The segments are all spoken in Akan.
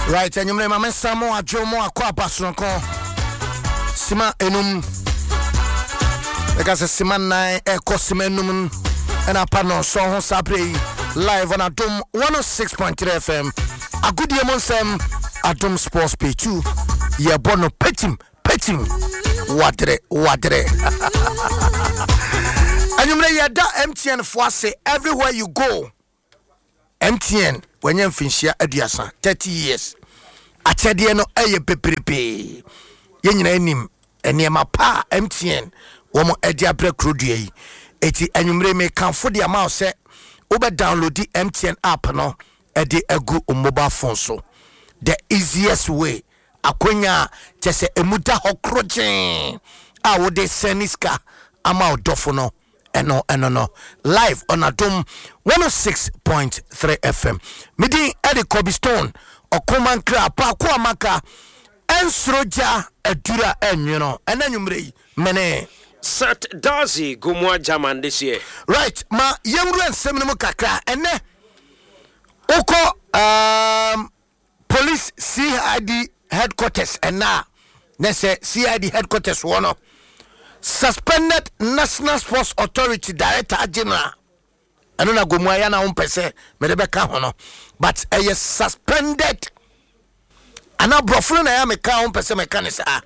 Right, and you may mamma Samo a Jomo a Quapasronco Sima Enum because a Simana a Cosimenum and a panel song Sabri live on Adum 106.3 FM. A good year Monsem Adum Sports P2. Ye bono petim wadre. And you may yada MTN for say everywhere you go. MTN when you finish adiasa 30 years. Achede no eye pepepe. Ye nyina enim eniema pa MTN wo mo ade abre krodua yi. Eti anwumre me kanfo de ama se obe download the MTN app no ade agu o mobile phone so. The easiest way akonya chese emuda hokrojen a wo de seniska ama odofo no eno no live on Adum 106.3 FM. Midi Eddie Cobblestone Okoman Kra pa kwa maka ensroja edura enwino enanyumre mene Sat Darcy Gumwa Jaman this year. Right, ma yemru ensem no kakra ene oko police CID headquarters and now say CID headquarters one suspended National Sports Authority Director General. I don't know Gumwaya na umpese Medebeka hono, but a suspended. And now Brofuna ya meka umpese mekanisa.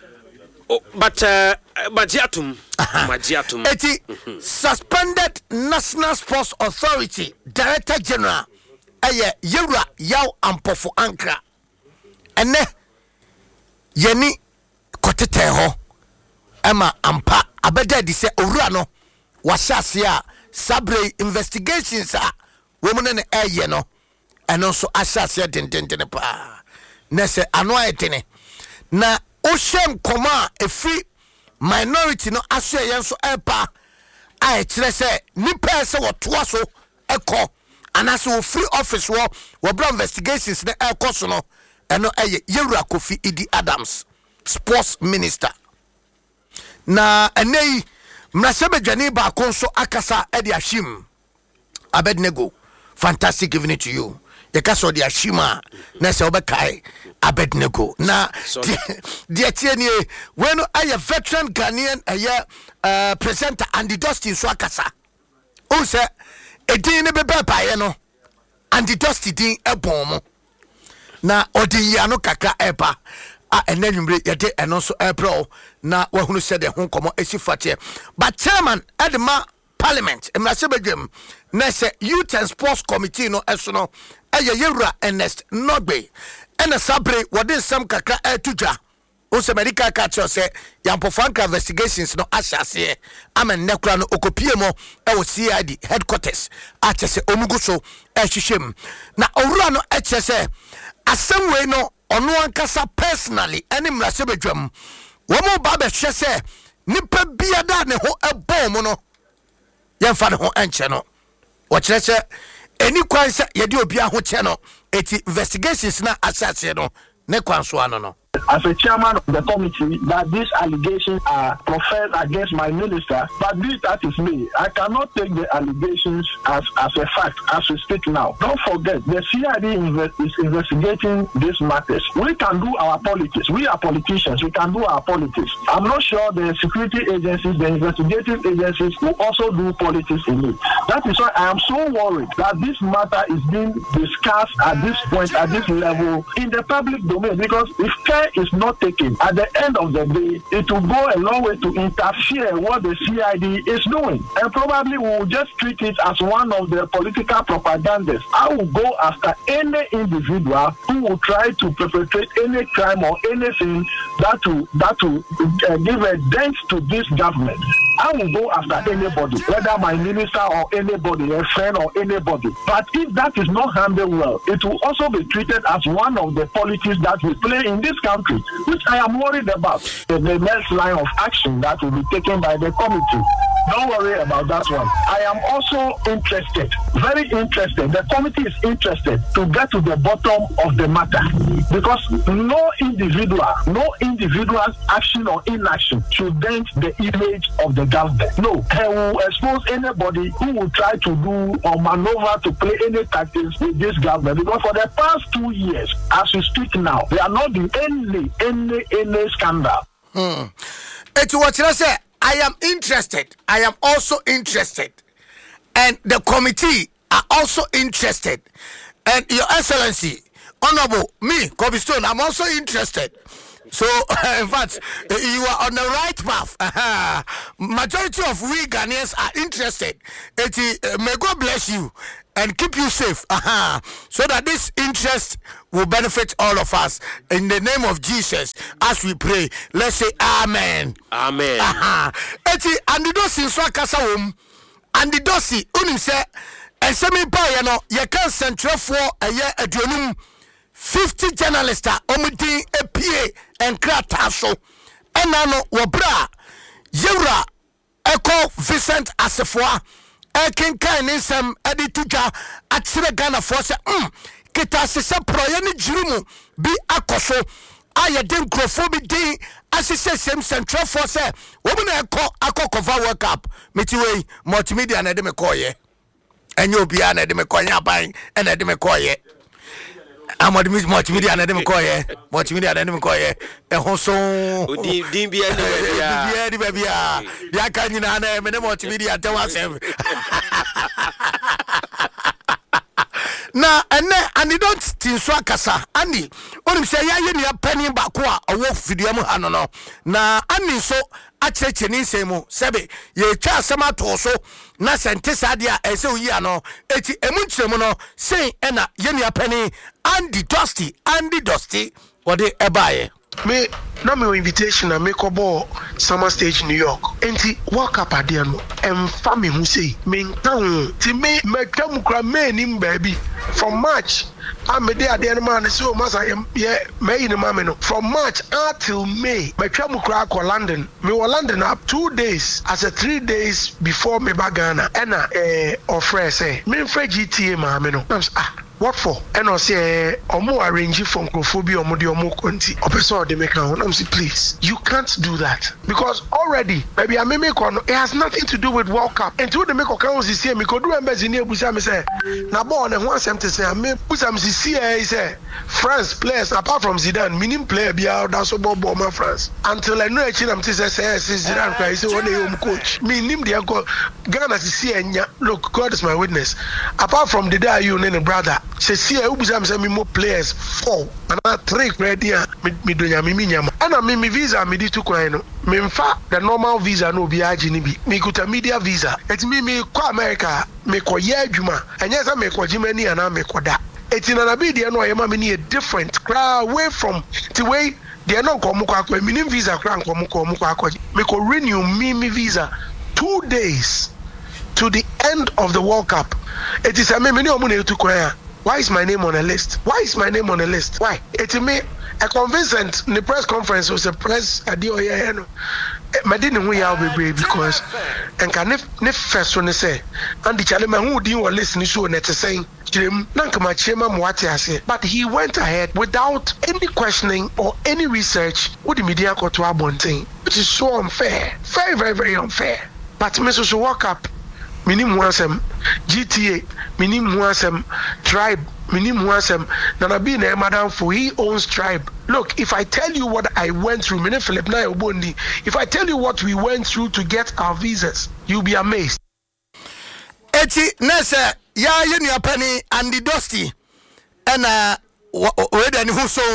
But Majiatum. Eti suspended National Sports Authority Director General. Aye Yura Yao Ampofo Ankra. Ene yeni kotete ho ema ampa abeda di se owura no washase a sabre investigations a women ne eye no eno so ashase dendenden pa na se ano ayetene na ohwem koma efi minority no aso yen so epa a kire se nipa se wotoa so eko anaso wo free office wo bra investigations ne ekoso no eno eye Yewura Kofi Idi Adams sports minister na enei mrasebedwane ba konso akasa edi ashim Abednego fantastic evening to you the kaso di ashima na se obekai Abednego na die tienie when aye veteran Ghanaian aye presenter Andy Dustin so akasa o se edin ne bebe pae no Andy Dustin din ebom na odi ya no kakra epa a enanwumre yede eno so April na wahunu se de ho komo esifate but chairman edema parliament emrasebedwem na se youth and sports committee no eso no eye Yewura Ernest Nogbe ena sabre wode sam kakra etudwa o se medical catcher se yampofanka investigations no ashase amen nekura no okopie mo e wo CID headquarters a chese omugu so ehwehwem na owura no echese assemwe no ono ankasa personally any mrasebedwam wo mo ba be hwese nipa biada ne ho ebom no yemfa ne ho enche no wo kirese eni kwansa yede obi aho che no eti investigations na assase no ne kwanso ano no. As a chairman of the committee, that these allegations are professed against my minister, but that is me. I cannot take the allegations as a fact, as we speak now. Don't forget, the CID is investigating these matters. We can do our politics. We are politicians. We can do our politics. I'm not sure the security agencies, the investigative agencies will also do politics in it. That is why I am so worried that this matter is being discussed at this point, at this level, in the public domain, because if care is not taken, at the end of the day, it will go a long way to interfere what the CID is doing. And probably we will just treat it as one of the political propagandas. I will go after any individual who will try to perpetrate any crime or anything that will give a dent to this government. I will go after anybody, whether my minister or anybody, a friend or anybody. But if that is not handled well, it will also be treated as one of the politics that we play in this country, which I am worried about. The next line of action that will be taken by the committee. Don't worry about that one. I am also interested, very interested. The committee is interested to get to the bottom of the matter, because no individual's action or inaction should dent the image of the government. No, I will expose anybody who will try to do or maneuver to play any tactics with this government, because for the past 2 years, as we speak now, they are not doing any scandal. It's what I say. I am interested. I am also interested. And the committee are also interested. And Your Excellency, Honorable, me, Kobe Stone, I'm also interested. So, in fact, you are on the right path. Majority of we Ghanaians are interested. May God bless you and keep you safe. So that this interest will benefit all of us. In the name of Jesus, as we pray, let's say Amen. Amen. And the dosi nso kasa wom. And the dosi unim say ensemi pa ye no ye kan centrefo eye aduonum 50 journalists omudin apie enkrata so. Enano wobra Yewra Eko Vincent Asefoa Ekenkan nisem edi tuja atsire Ghana for se kita sese proye ni jirumu bi akoso aye den krofo bi din asise sem central force woman akokova World Cup metiwe multimedia na de me koye enye obia na de me koye aban na de me koye amadi multimedia na de me koye multimedia na de me koye ehonso odin bia ni bia ya kanyina na me multimedia tewasem na and they don't tinso akasa ani onim say ya ye ne pani ba ko a owo video mu hano no na ani so acheche ni nsemu sebe ye twa asema to so na sente sade a ese oyi ano eti emunchiremu no sei na ye ne pani Andy Dusty what they ebaye me na me invitation na make obo summer stage New York enti walk up ade no emfa me hu sei me nkan ti me metwam kra me nim baabi from March amede ade no man so masa ye me no mame no from March until May metwam kra ko London me was London up 2 days as a 3 days before me bagana ena offer say me frɛ GTA mame no what for? And I say, omo arrange for Nkrophobia omo de omo konti. Opeso de make am. I'm say please, you can't do that because already, baby, I make on. It has nothing to do with World Cup. And to the make account is here. Me could do embassy near Busa. Me say, na born and one to say, me Busa me see say France players apart from Zidane, minim player be out that's about my France. Until I know I'm to say Zidane cry. Say one day coach. Minim the uncle Ghana see look. God is my witness. Apart from the day you and brother. Se see ubusam say me more players 4 and 3 ready me do nyame me nyama ana me visa me di to kwan no me mfa the normal visa no bi agi ni bi me kuta media visa et me ko America me ko ye adwuma enye say me ko Germany ana me ko da eti na bi de no ayema me ni a different crowd away from the way they no ko mu kwa me visa kra ko mu kwa me ko renew me visa 2 days to the end of the World Cup. It is a me ni omu na to kwan. Why is my name on a list? Why? It's me. A convincent in the press conference was a press adioye no. Me didn't we are be because and can if first one say and the challenge who didn't listen so net saying Jim Nankama Chema Mwati ase. But he went ahead without any questioning or any research with the media got to Abontain, which is so unfair. Very, very, very unfair. But Mr. So walk up. Minim wasem GTA minim wasem tribe minim wasem na be na madam for he owns tribe. Look, if I tell you what I went through, Mene Philip na obondi, if I tell you what we went through to get our visas, you'll be amazed. Eti nese ya yenu apani Andy Dusty ena wede ni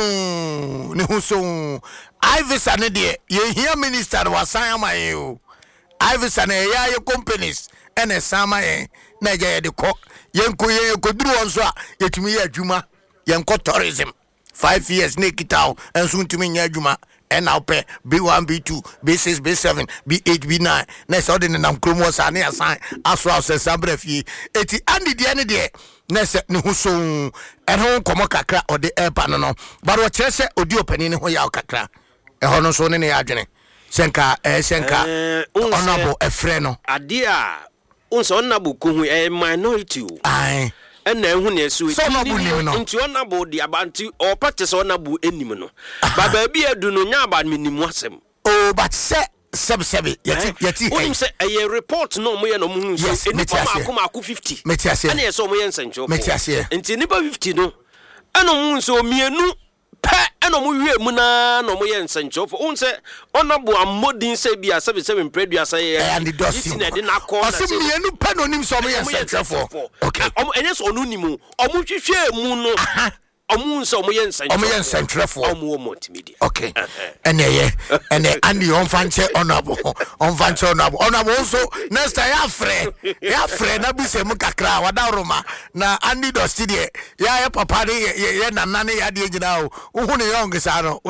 huso Ivisa ne de ye here minister wasan amaye Ivisa na ya companies ene sama yen na je de ko yenko duru wonso a yetumi ya adwuma yenko tourism 5 years ne kitao enso ntumi nya adwuma ena ope B1 B2 B6 B7 B8 B9 na so de nam kromo sa ne asan aso asesambre fie eti andi de ne de na se ne huso enho komo kakra ode epa no baro kire se odi opani ne ho ya kakra eho no so ne ya adwene senka honorable Efreno adia unso honorable kuhu minority ai na ehu na esu so honorable nim no nti honorable di abanti o practice honorable enim no ba ba bi edu no nya ba minimu asem oh but seb yeti unim se a report no mo ye no mo hu so eni pa ma 50 metiase ana ye so mo ye nsencho metiase nti ni ba 50 no ana mo so mienu pa eno mo wie mu na no mo ye nsenchofo unse onabo amodin se bia 77 predua say and the dusty na de na call na say mienu pa no nim so mo ye nsenchofo okay enye so onu nimu omo hwehwe mu no omo nso omo ye nsenchofo omo multimedia okay ene andi on fanche onabo so next time ya fre na bi se mu kakra wada roma na andi dusty de ya papa de ye nana ne ya de nyina o hu ne young sa no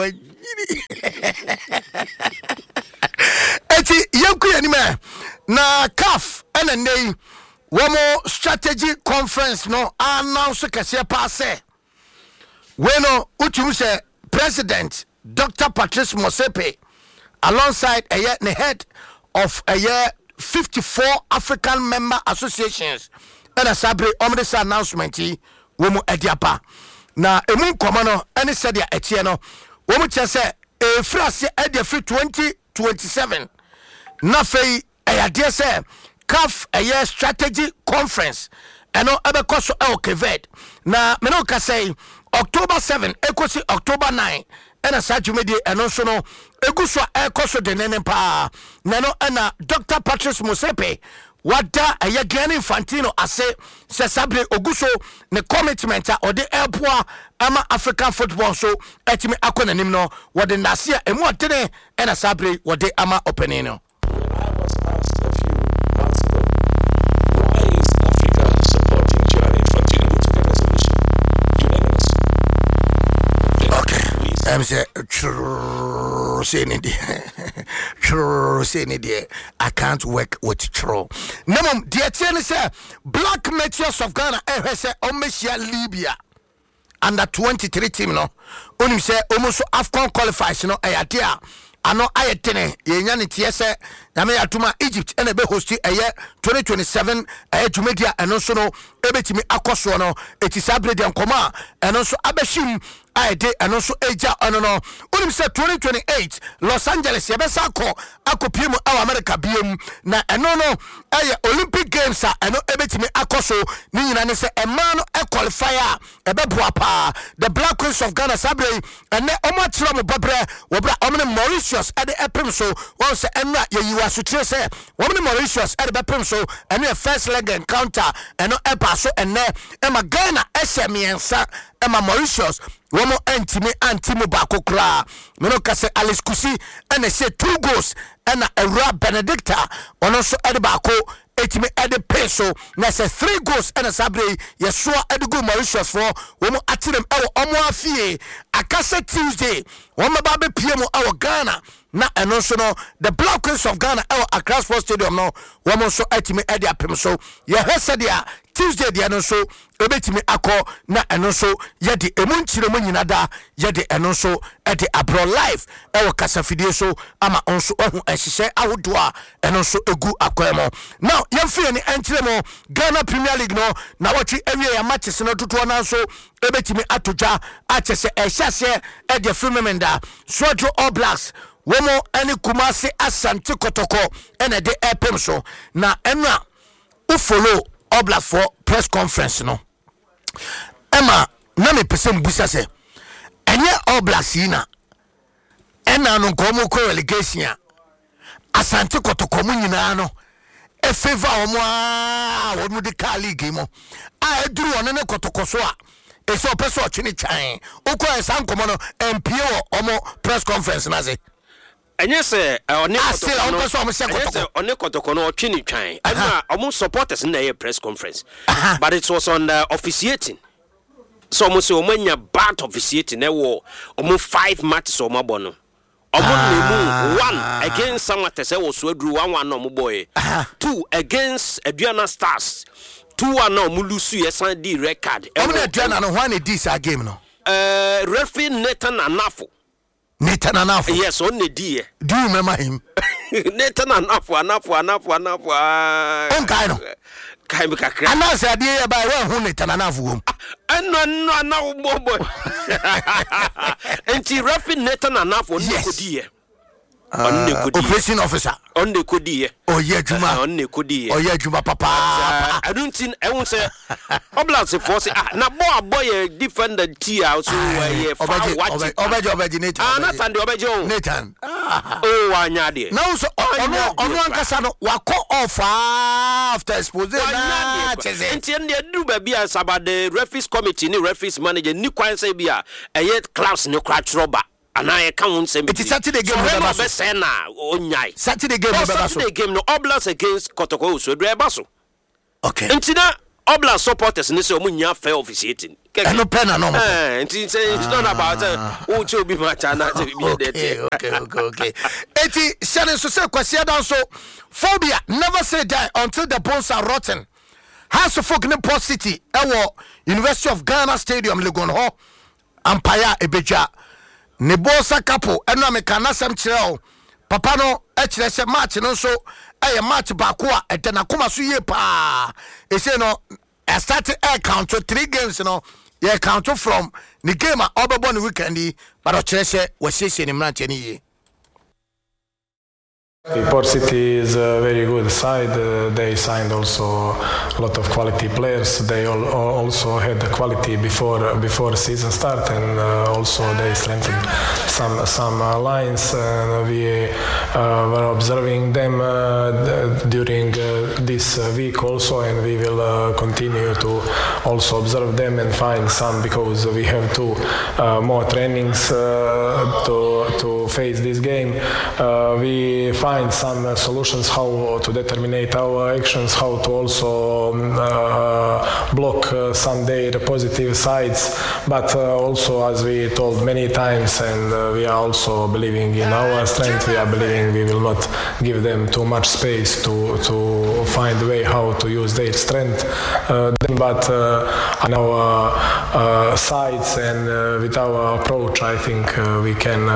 eti yanku yanima na CAF ene nei womo strategy conference no announce kase passe Bueno, uchu say President Dr. Patrice Motsepe alongside the head of 54 African member associations and a sabre omnis announcement womu ediapa na emu komano any said ya etieno womu chese e frase edia free 2027 na fei dear say CAF strategy conference eno ebekoso elkevet na menoka say October 7 ekosi October 9 ena sajumedi eno so no eguso ekoso de nene pa nano ena Dr. Patrice Motsepe wada Gianni Infantino ase se sabre oguso ne commitment a ode elpoa ama African football so etimi akona nim no wode nasia emu atene ena sabre wode ama opening no. Say I can't work with Tro. Namum dear say Black Meteors of Ghana say Omesia Libya under 23 team no. Unim say almost AFCON qualifies no ayatia. Ano ayetene yenyane tiese na me atuma Egypt ene be hosti 2027 Jumedia eno so no ebetimi akoso no etisabre de nkoma eno so abeshim aide eno so eja ono no unim se 2028 Los Angeles yebesa akopiem awa America biem na eno no Olympic Games eno ebetimi akoso ni nyina ne se ema no qualifier ebeboa pa the Black Queens of Ghana sabre ene omo atira mo babre wobra omne Mauritius ade epem so won se enra yeyiwa sutre se womne Mauritius ade bepem so ene first leg encounter eno epa so ene ema Ghana esemiensa ema Mauritius womo antimi bako kra meno kase Alice Kusi ene se 2 goals ena Era Benedicta ono so ade bako etimi ade peso na se 3 goals ena sabre yesua ade go Mauritius for womo atirem ewo omo afie akase Tuesday womo ba be pie mo ewo Ghana na eno so no the Black Queens of Ghana ewo Accra Sports Stadium no womo so etimi ade apem so ye hesedia Tuesday dia no so ebetimi akọ na eno so ye de emunchire mo nyina da ye de eno so e de abro life ewo kasafidie so ama onso ohu ehihye ahodo a eno so egu akwemo now ye fie ni enchire mo Ghana Premier League no na wachi ewie ya matches no tutu na so ebetimi atodwa achese ehyiase e de firmamenda Swatro All Blacks womo ani Kumasi Asante Kotoko ene de epem so na enra u follow All Blacks for press conference no Emma na me pese mbusa se enye All Blacks ina ena no komo ko relegation Asante Kotoko mu nyina no e favor omo a womu de ka league mo a eduru one ne Kotoko so a e so pese o twini twan uko esan komo no MPO omo press conference na se enye se one Kotoko no twini twan and omo supporters na your press conference but it was on officiating so omo se omo nya bad officiating na wo omo 5 matches omo bono omo nemu 1 against Samate se wo so aduru 1-1 no omo boy 2 against Aduana Stars 2-1 no omo lusu yesan di record omo na Aduana no one dis a game no referee Nathan Anafo Nathan Anafo. Yes, on the dear. Do you remember him? Nathan Anafo. Kaimika. And I said, dear, by one Nathan Anafo. And no, boy. And she roughing Nathan Anafo, yes, dear. Operation officer on the Kodi. Oh, yeah, Juma on the Kodi. Oh, yeah, Juma, Papa. I don't think I won't say Oblast force. Now, boy, defended tea out. So, Nathan. Nathan. Oh, I know. No, so, on Casano, wako off after exposure. And the do baby as about the referees committee, new referees manager, new Kwan Sabia, and yet Klaus no crash robber. And I can't say it is Saturday game. Saturday game. No Oblast against Kotoko. So Drebaso. Okay. And Tina Oblast supporters in this Munya fair officiating. No pen and no. And it's not about who to be much. Okay. Eti Shannon so say Kwasia down so phobia never say die until the bones are rotten. House of Folk in Port City, University of Ghana Stadium, Legon Ho, Empire Ebeja. Nebosa couple eno me kana sam kire o papa no e kire se match no so e match ba ko a de na koma so ye pa e say no I started count to 3 games no ye count from the game a obebo no weekend but o kire se we sese ni mranche ni ye. Port City is a very good side. They signed also a lot of quality players. They also had the quality before season start, and also they strengthened some lines. We were observing them during this week also, and we will continue to also observe them and find some, because we have two more trainings to face this game. We find some solutions how to determine our actions, how to also block some their positive sides, but also, as we told many times, and we are also believing in our strength, we are believing we will not give them too much space to find a way how to use their strength, but on our sides and with our approach, I think we can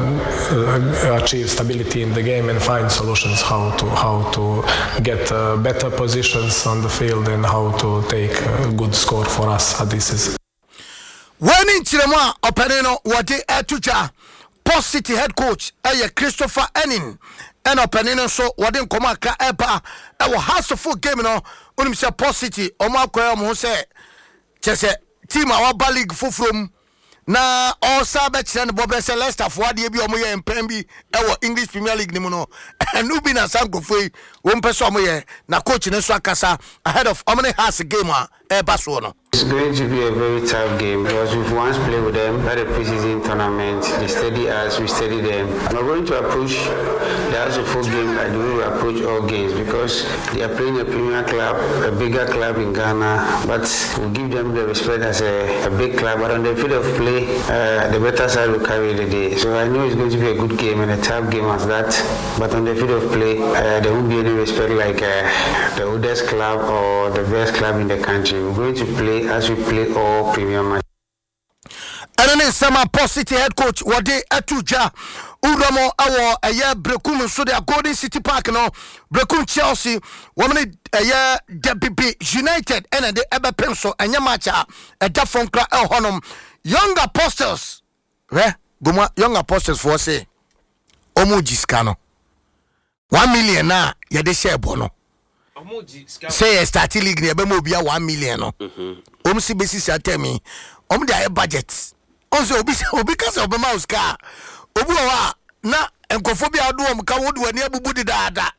achieve stability in the game and find solutions how to get better positions on the field and how to take a good score for us at this season. When in Chirema Openino wade etuja Port City head coach Christopher Enning and Openino so wade nkoma ka eba e wo House of Folk game no unim se Port City o ma koya mo se chese team our league fufrom na all sabe chene bo be se Leicester for ade bi o mo ye empem bi e wo English Premier League ni mu no enu bi na sankofoi wo mpeso o mo ye na coach ne so akasa ahead of Omni House game a e ba so no. It's going to be a very tough game because we've once played with them at a preseason tournament. They study us, we study them. We're going to approach the House of Folk game like the way we approach all games, because they are playing a premier club, a bigger club in Ghana, but we'll give them the respect as a big club. But on the field of play, the better side will carry the day. So I know it's going to be a good game and a tough game as that. But on the field of play, there won't be any respect like the oldest club or the best club in the country. We're going to play as we play all premier matches. And then some Port City head coach Wade Etuja Uramo awo eye Brekum so the Golden City Park no Brekum Chelsea woman eye DBB United and the Ebe Penso enya matcha e da fonkra el honum Young Apostles goma Young Apostles for say omu jiska no 1 million na ye de share bono say starting league ne be mo bia 1 million no si besi satemi dia budget onso obi kasa obi mouse car obi wa na enkofo bia do ka wodu ani abubu di daada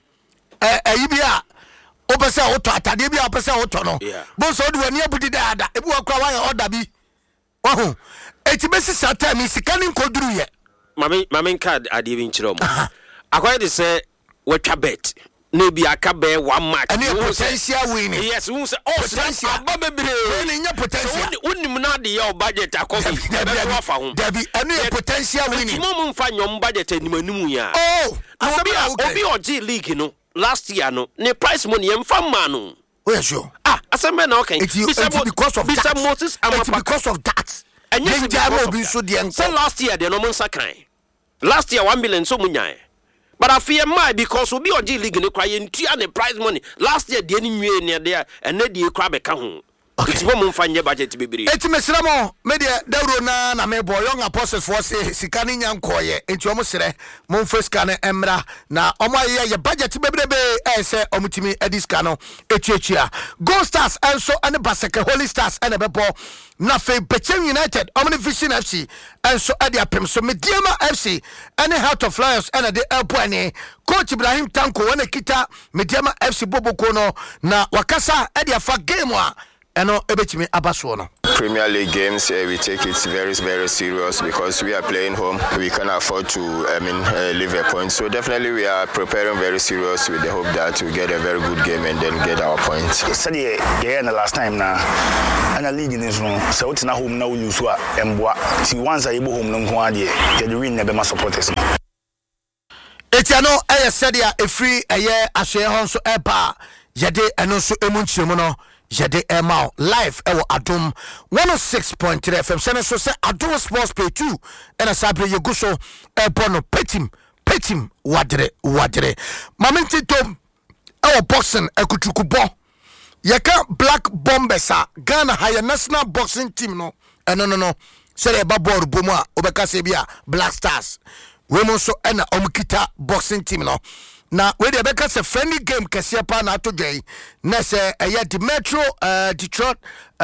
yi bia opese oto atade bia opese oto no bo so wodu ani abubu di daada ebi wa kwa wa order bi wahu eti besi satemi sikani nkoduru ye mame card ade bi nchiro mo akwai de say wetwa bet no be akabe 1 match and potential winning. Yes, who say potential winning potential unim na de your budget akobi Debbie any potential winning mum fa nyom budget animanum ya obi oji league no last year no ne price money emfa ma no oh sure aseme na okay because of that and yes, so last year the no monsa kind. Last year 1 million so munya. But I fear my because we be on G League in the crying and the prize money. Last year the enemy near there and then the crab account. It's woman find your budget to be. It's Mesramo, media, Deurona, and me boy, young apostles for Sikani Yam Koye, into almost Monfus Cane Emra. Now, on my year, budget to be say, Omutimi Ediscano, Echia. Gold Stars also and the Basaka, Holy Stars and a Bebo. Nothing, Bechem United, Omni Vision FC, and so Adia Pim, so Mediama FC, and the Heart of Flyers, and the Elpuane, Coach Ibrahim Tanko, and the Kita, Mediama FC Bobo Kono, na Wakasa, Adia Fagemwa. Premier League games, we take it very, very serious because we are playing home. We can afford to, leave a point. So definitely we are preparing very serious with the hope that we get a very good game and then get our points. Yesterday, the last time now, and a league in this room. So it's not home now. You saw see once I go home, no one day. Get the ring never my supporters. Etiano, I said ya a free a year as a honso epa. Yade and also emunchimono. Jade Emao live ewo Adom 106.3 FM sene so se Adom Sports Pay 2 ena sabre yeguso ebono petim wadre mamenti tom ewo boxing ekutukubo yeka Black Bombers Ghana higher national boxing team no no sere ba board bomu a obeka se bia Black Stars we mo so ena omkita boxing team no na we dey beka se friendly game kese pa na to dwai na se the Metro Detroit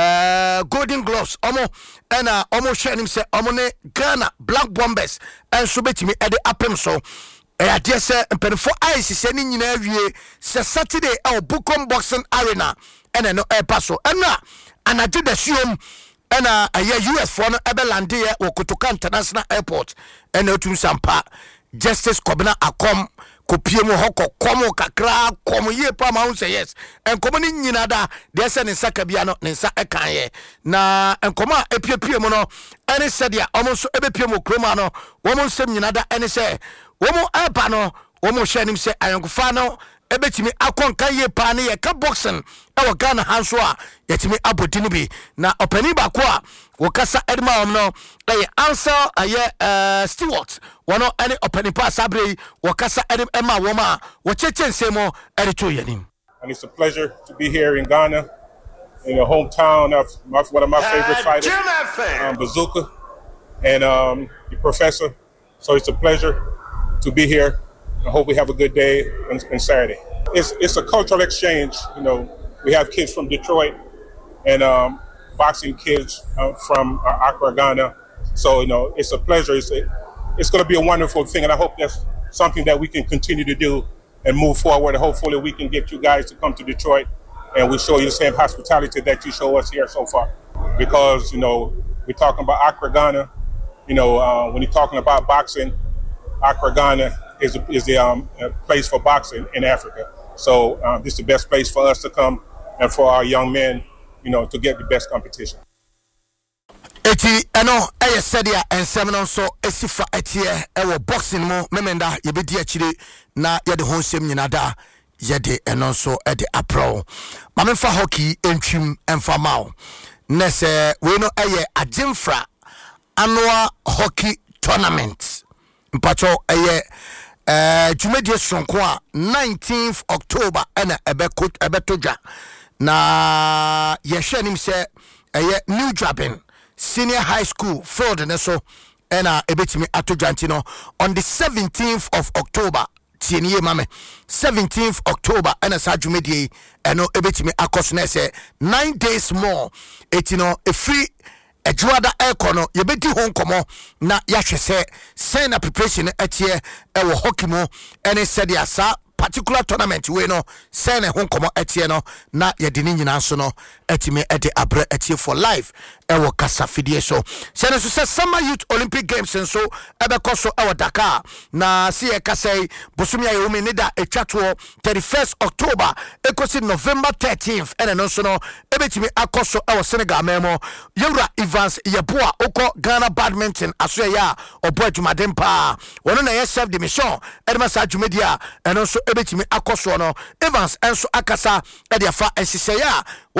Golden Gloves omo na omo hwenim se omo ne Ghana Black Bombers enso betimi e dey apem so de se mpenfo ice se ni nyina awie se Saturday Bukom Boxing Arena ene no e paso na anaje da siom ena US for no ebe lande ye Kotoka International Airport ena otum sampa Justice Kobina Akom kopie mu hoko komo kakra komo ye pa ma say yes enkomo ni nyina da de se ne saka bia no ne nsa ekan ye na enkomo a epiepie mu no ene se dia omo so ebepie mu kroma no womo nsem nyina da ene se womo eba no womo hwanim se ayenkofa no ebetimi akonka ye pa ne ye ka boxing ewo Ghana hanso a yetimi abodini bi na opani ba ko a wokasa edma no answer Stewart wono any opani pa sabre wokasa edim ema woma wo chechensemo erito yanim. And it's a pleasure to be here in Ghana, in the hometown of one of my favorite fighters, Bazooka, and the Professor. So it's a pleasure to be here. I hope we have a good day on Saturday. It's a cultural exchange. You know, we have kids from Detroit and boxing kids from Accra, Ghana. So, you know, it's a pleasure. It's going to be a wonderful thing, and I hope that's something that we can continue to do and move forward. And hopefully we can get you guys to come to Detroit and we show you the same hospitality that you show us here so far. Because, you know, we're talking about Accra, Ghana. You know, when you're talking about boxing, Accra, Ghana is the place for boxing in Africa. So this is the best place for us to come and for our young men, you know, to get the best competition. Eti eno sedia ensem so esifa etie ewo boxing mo memenda yebedi akire na yede honsem nyina da yede eno so ede apro mamemfa hockey entwim emfa mawo nese we no Ajimfra annual hockey tournament mpacho jumedie sonko a 19th October ena ebetoja na yehwenim se New Drabin Senior High School field and so and ebetimi atojantino on the 17th of October tieniye mame 17th October and as ajumedie eno ebetimi akosnese 9 days more etino a free Ejuada Ekono yebedi hon komo na yahwese send preparation etie ewo hockey mo ene said ya sa particular tournament we no send hon komo etie no na yedini nyina so no etime ede abre etie for life ewo kasa fidie so send so Summer Youth Olympic Games and so ebeko so ewo Dakar na see kasai bosumi ayo me ne da etwato 31st October ekosi November 13th ene no so no ebetime akoso ewo Senegal memo yewra Evans yeboa oko Ghana badminton aso ya obo adwumaden pa wono na yesef de mission edema sa adwumedia eno so ebetime akoso no Evans enso akasa ede afa esise ya wo mo hwe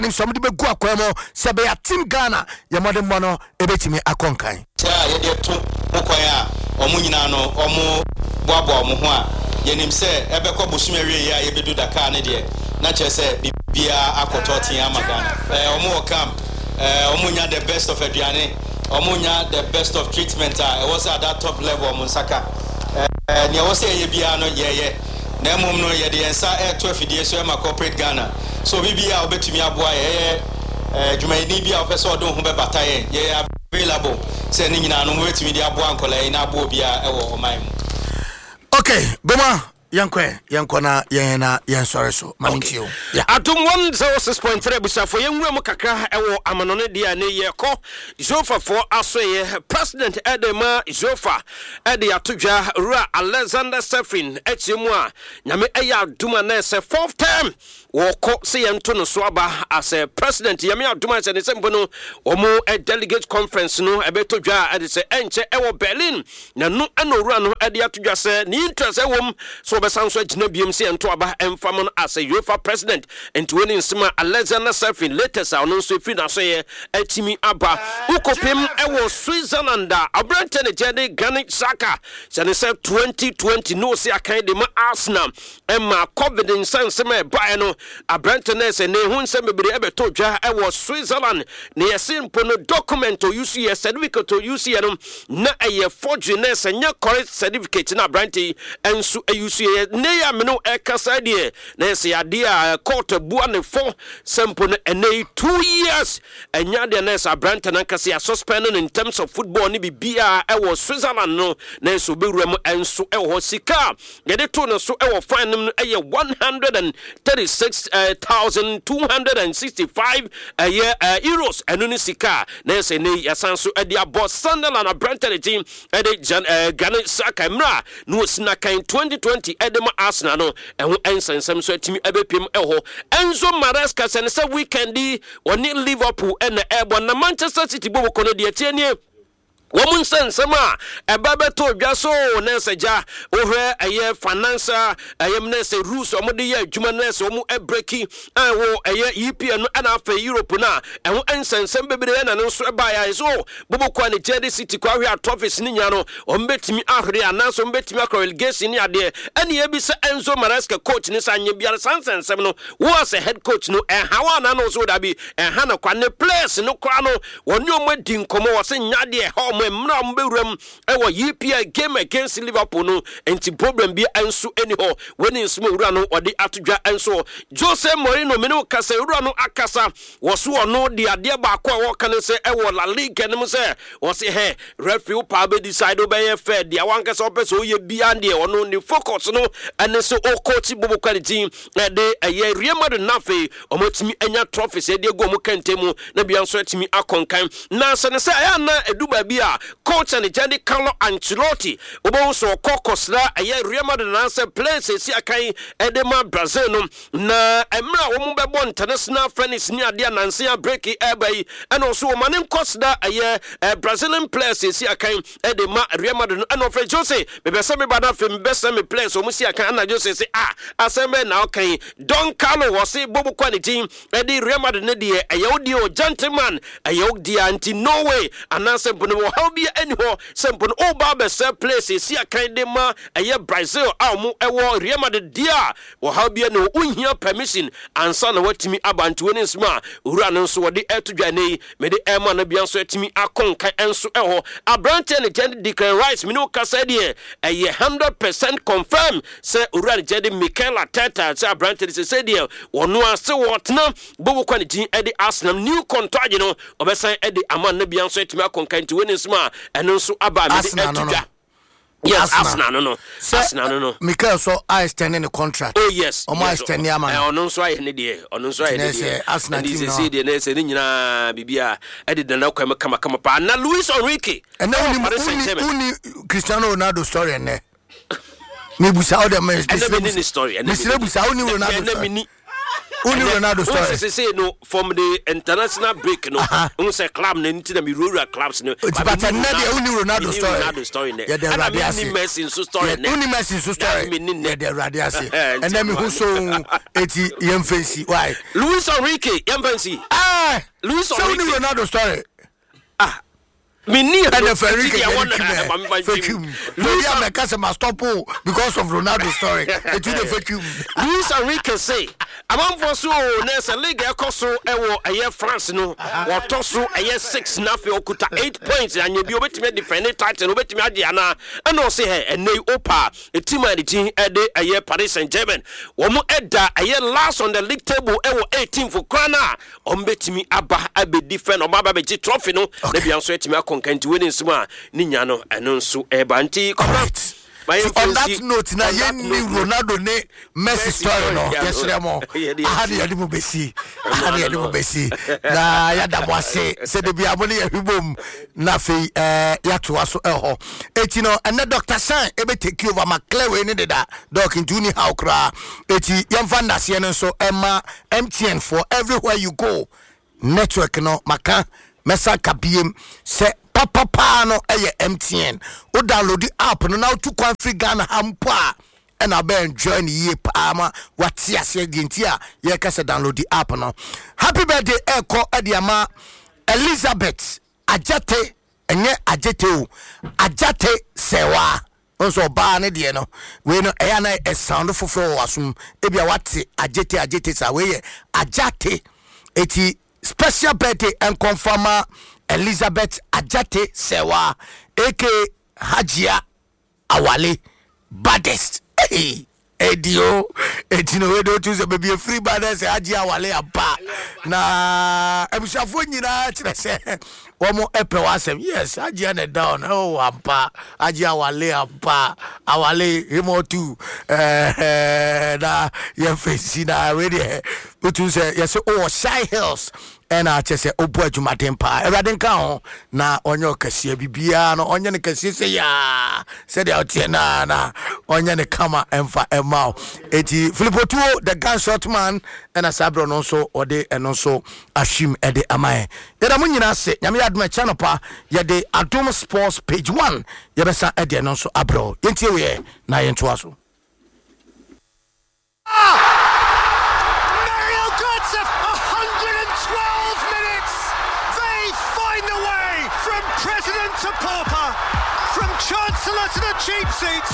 nim so mde be gu akwamo se be ya team Ghana ye modern mono ebetimi akonkan ye de to mokwan a omo nyina no omo boabo omo ho a yenim se ebekọ bosumewie ya ye bedu Dakar ne de na che se bibia akoto tin amagana omo camp omo nya the best of aduane omo nya the best of treatment it was at that top level omo saka ne was ye bia no ye na mom no ye de ensa 12 days so ma corporate Ghana so bibia obetumi aboa ye dwumayini bia opese odon ho be bataye ye available say ni nyina no obetumi de aboa nkola na aboa bia ewo oman mu. Okay, Boma yankona yena yansore so manintio atum 106.3 busafo yenwura mu kakra ewo amanone dia ne yeko Jofa for asoye president Edema Jofa ede atodwa Rua Alexander Sefrin etiemu a nyame eya aduma na se fourth time woko se yento no so aba as a president yame aduma se ne sembo no omo delegate conference no ebetodwa ede se enche ewo Berlin na no anowura no ede atodwa se ni interest ewom so besanso agina biem se ento aba emfamon as a UEFA president ento woni nsema Alexander Sefrin latest a no so fi na so ye atimi aba ukopem ewo Switzerland abrante ne jede Granit Xhaka se ne se 2020 no se akan de ma Arsenal emma confidence nsema ba no abrante ne se ne hu nsema bebre ebeto dwa ewo Switzerland ne yesimpo no document o UCS certificate o UCS no na eye forgery ne se nya correct certificate na abrante ensu UCS ne ya meno ekasa de na se ade a court bua ne for simple no ene 2 years enya de na se abrante na kase ya suspended in terms of football ni bibia ewo Switzerland no na so bewura mu enso ewo sika ye de to no so ewo fine no eye 136,265 euros eno ni sika na se ne yasanso ade abo Sunderland abrante team ede Granit Xhaka mra no sina kan 2020 edema Arsenal no eho ensensem so atimi ebepiem eho Enzo Maresca se ne se weekendi woni Liverpool ena ebo na Manchester City bobo kono de atienie womun sensema ebabeto dwaso neseja ohwe eye financial ayemnese rules omode ye adwuma nese omu ebreki wo eye EPN no ana fa Europe na eho ensensem bebere na no so eba ya so bobo kwa ne Jedi City kwa hwe atoffice ni nya no ombetimi ahre anaso ombetimi akọ relegation ni ade ene ye bi se Enzo Maresca coach ni sanye biara sansensem no wo as head coach no hawa na no so da bi na kwa ne place no kwa no woni omadi nkomo wo se nya de mra mbewuram ewo EPL game against Liverpool no enti problem bi enso eniho weni nsmo wura no odi atodwa enso Jose Mourinho menu kasa wura no akasa woso ono de ade ba akwa wo kan se ewo La Liga nem se wo se he referee pa be decide obey fair dia wanka se opeso ye bia de ono ni focus no ene se o coach bobo quality de eye Real Madrid nafe omotimi enya trophies e de go mu kantemu na bia nso atimi akonkan na se ne se aya na eduba bia coach and Gianni Carlo Ancelotti obo so kokos la aye Real Madrid na se place si akan edema Brazil no na emra wo mu bebo international friends ni ade ananse break ebai and also manim cost da aye Brazilian place si akan edema Real Madrid and of Jose be se me bada fem be se me place o mu si akan na Jose say asembe na okay Don Carlo was say bobo quality edi Real Madrid ne de aye odi o gentleman aye odi anti no way ananse no how be anyhow simple oba be se place si akan de ma eye Brazil mu ewo Real Madrid dia wo how be no unhia permission ansa na watimi abantu woni nsma ura no so wode etodwa nei me de ema na bia so atimi akonkan enso eho abrante ne Jedi Declan Rice me no kasa de eye 100% confirm se ura Jedi Mikel Arteta se abrante se de wono ase wotna bobo kwa ne tin ede Arsenal new contract no obesan ede aman na bia so atimi akonkan woni nsma eno so aba me de etodwa. Yes, Arsenal no. Arsenal no. Mikel so I extending the contract. Oh yes. I extend ya man. Ono so aye ne de. Ono so aye ne de. Arsenal team no. This de se ni nyina bibia edida na kwa kama pa na Luis Enrique. And only Cristiano Ronaldo story ene. Me busa o de me. And the story. Me busa o ni Ronaldo. Uni Ronaldo story. Say no from the international break no. Say club na nti na mi rural clubs no. But another Uni Ronaldo story. Ronaldo story ne. Yeah, the Radiasi. Messi so story ne. Uni Messi so story. Yeah, the Radiasi. And then me who so eti yemfensi. Why? Luis Enrique yemfensi. Luis Enrique. Uni Ronaldo story. Mini and the Ferrari Luis Enrique must stop because of Ronaldo story. It is the vacuum. Luis Enrique say, "Among for so nessa league ekoso ewo aye France no. Wato so aye 6 na fe okuta 8 points and you be obetime defend title obetime ade ana. And no say and nei opa a team and the team ede aye Paris Saint-Germain. Womo edda aye last on the league table ewo 18 for Krana. Ombetimi aba abe defend o baba be trophy no. Na bia so etimi content winning suma ninya no eno nso ebanti correct. On that note na yenni Ronaldo ne Messi story no yesremo ahadi yadimu besi na yada mwase se de bia mo ne yahibom na fe yato aso eho eti no ene Dr. San ebe take over McClare ne de da doc into ni how kra eti yemfa ndase ne so ema MTN for everywhere you go network no maka mesa kabiem se papa no eye MTN o download the app no now to kwan free Ghana hampa and I be enjoy ye pa what sia se dintia ye ka se download the app no. Happy birthday Eko Ediama Elizabeth Ajate enye Ajate o Ajate sewa onso ba ne de no we no eya na e sound foforo wasum ebia wate Ajate sa we ye Ajate eti special birthday and confirmer Elizabeth Ajate Sewa aka Hajia Awale baddest. Hey, Edio etino we do choose baby a free baddest Hajia Awale apa na ebusafo nyina kire se womo epe wasem yes Hajia ne down oh apa Hajia Awale apa Awale himo tu na ye face na ready we choose yes oh Shy Hills and I just say obo adwumaden pa erade nka ho na onye okasie bibia no onye ne kasie se ya se de otie na onye ne kama emfa emao eti Philippo Tuo the gunshot man and asabro no so ode eno so ashim ede amae yeda munyina se nyame adoma channel pa yede Adom Sports page 1 yebesa ede no so abro yentie we na yento aso To pauper, from chancellor to the cheap seats.